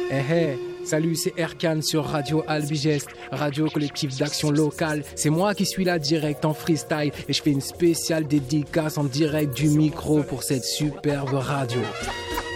Salut, c'est Erkan sur Radio Albigest, radio collectif d'action locale. C'est moi qui suis là direct en freestyle et je fais une spéciale dédicace en direct du micro pour cette superbe radio.